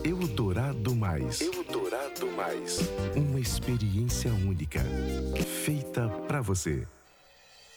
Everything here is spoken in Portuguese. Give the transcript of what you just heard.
Eldorado Mais. Uma experiência única, feita pra você.